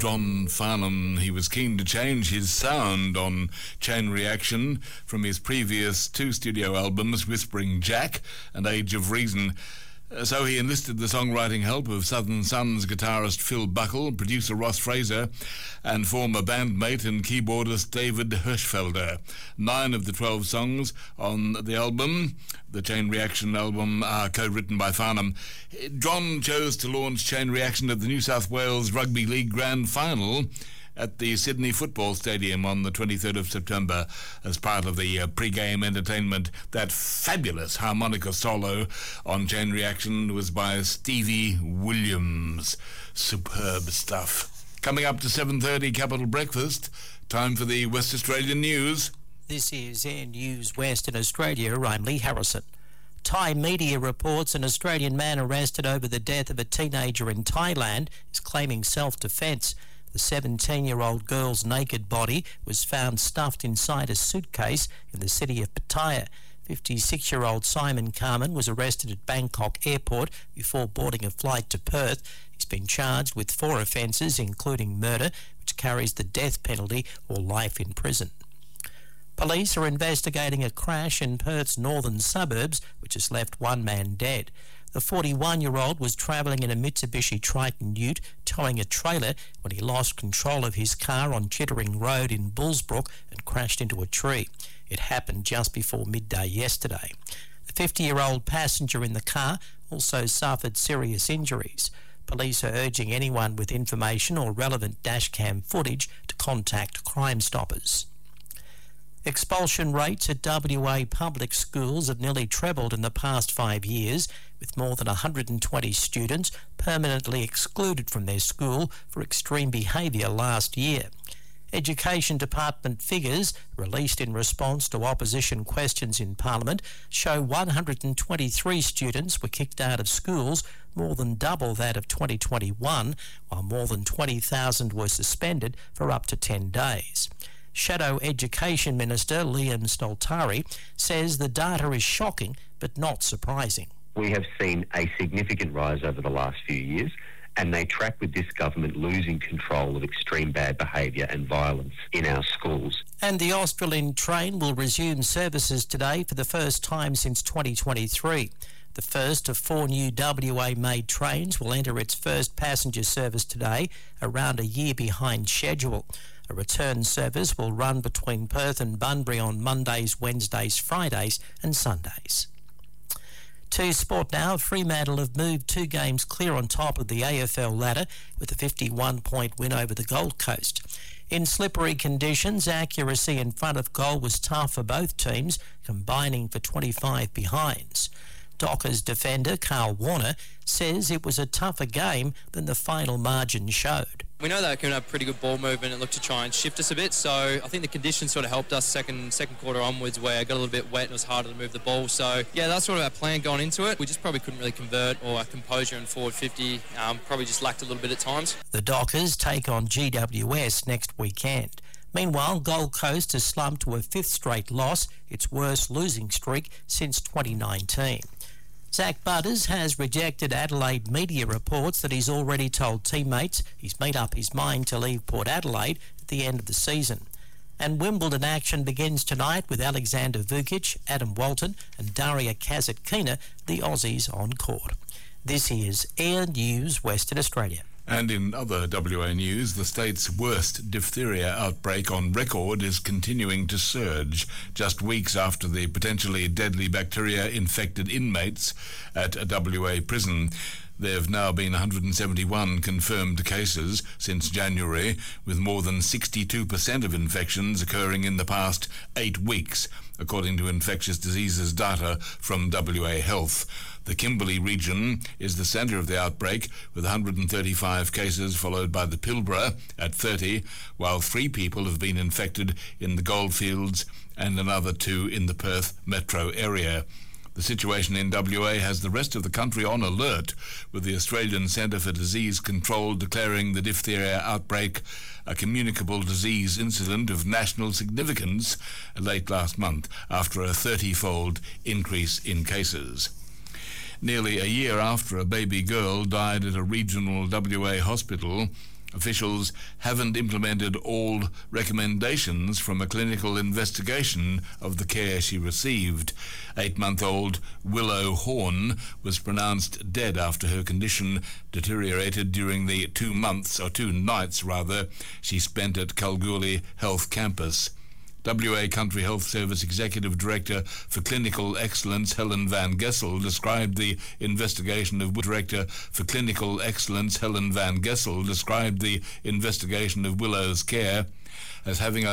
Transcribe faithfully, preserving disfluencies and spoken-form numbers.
John Farnham. He was keen to change his sound on Chain Reaction from his previous two studio albums, Whispering Jack and Age of Reason. So he enlisted the songwriting help of Southern Sons guitarist Phil Buckle, producer Ross Fraser, and former bandmate and keyboardist David Hirschfelder. Nine of the twelve songs on the album, the Chain Reaction album, are co-written by Farnham. John chose to launch Chain Reaction at the New South Wales Rugby League Grand Final at the Sydney Football Stadium on the twenty-third of September as part of the uh, pre-game entertainment. That fabulous harmonica solo on Chain Reaction was by Stevie Williams. Superb stuff. Coming up to seven thirty, Capital Breakfast. Time for the West Australian News. This is Air News Western Australia. I'm Lee Harrison. Thai media reports an Australian man arrested over the death of a teenager in Thailand is claiming self-defence. The seventeen-year-old girl's naked body was found stuffed inside a suitcase in the city of Pattaya. fifty-six-year-old Simon Carmen was arrested at Bangkok Airport before boarding a flight to Perth. He's been charged with four offences, including murder, which carries the death penalty or life in prison. Police are investigating a crash in Perth's northern suburbs, which has left one man dead. The forty-one-year-old was travelling in a Mitsubishi Triton ute towing a trailer when he lost control of his car on Chittering Road in Bullsbrook and crashed into a tree. It happened just before midday yesterday. The fifty-year-old passenger in the car also suffered serious injuries. Police are urging anyone with information or relevant dashcam footage to contact Crime Stoppers. Expulsion rates at W A public schools have nearly trebled in the past five years, with more than one hundred twenty students permanently excluded from their school for extreme behaviour last year. Education Department figures, released in response to opposition questions in Parliament, show one hundred twenty-three students were kicked out of schools, more than double that of twenty twenty-one, while more than twenty thousand were suspended for up to ten days. Shadow Education Minister Liam Stoltari says the data is shocking but not surprising. We have seen a significant rise over the last few years, and they track with this government losing control of extreme bad behaviour and violence in our schools. And the Australind train will resume services today for the first time since twenty twenty-three. The first of four new W A-made trains will enter its first passenger service today, around a year behind schedule. A return service will run between Perth and Bunbury on Mondays, Wednesdays, Fridays and Sundays. To sport now, Fremantle have moved two games clear on top of the A F L ladder with a fifty-one point win over the Gold Coast. In slippery conditions, accuracy in front of goal was tough for both teams, combining for twenty-five behinds. Dockers defender Carl Warner says it was a tougher game than the final margin showed. We know they can have pretty good ball movement and look to try and shift us a bit, so I think the conditions sort of helped us second second quarter onwards, where it got a little bit wet and it was harder to move the ball. So yeah, that's sort of our plan going into it. We just probably couldn't really convert, or our composure in forward fifty um, probably just lacked a little bit at times. The Dockers take on G W S next weekend. Meanwhile, Gold Coast has slumped to a fifth straight loss, its worst losing streak since twenty nineteen. Zach Butters has rejected Adelaide media reports that he's already told teammates he's made up his mind to leave Port Adelaide at the end of the season. And Wimbledon action begins tonight with Alexander Vukic, Adam Walton and Daria Kasatkina, the Aussies, on court. This is Air News Western Australia. And in other W A news, the state's worst diphtheria outbreak on record is continuing to surge, just weeks after the potentially deadly bacteria infected inmates at a W A prison. There have now been one hundred seventy-one confirmed cases since January, with more than sixty-two percent of infections occurring in the past eight weeks, according to infectious diseases data from W A Health. The Kimberley region is the centre of the outbreak, with one hundred thirty-five cases, followed by the Pilbara at thirty, while three people have been infected in the Goldfields and another two in the Perth metro area. The situation in W A has the rest of the country on alert, with the Australian Centre for Disease Control declaring the diphtheria outbreak a communicable disease incident of national significance late last month, after a thirty-fold increase in cases. Nearly a year after a baby girl died at a regional W A hospital, officials haven't implemented all recommendations from a clinical investigation of the care she received. Eight-month-old Willow Horn was pronounced dead after her condition deteriorated during the two months, or two nights rather, she spent at Kalgoorlie Health Campus. W A Country Health Service Executive Director for Clinical Excellence Helen Van Gessel described the investigation of Director for Clinical Excellence Helen Van Gessel described the investigation of Willow's care as having